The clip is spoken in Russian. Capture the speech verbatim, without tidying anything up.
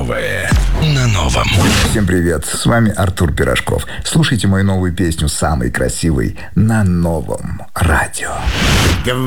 Новое на новом. Всем привет, с вами Артур Пирожков. Слушайте мою новую песню «Самый красивый» на новом радио.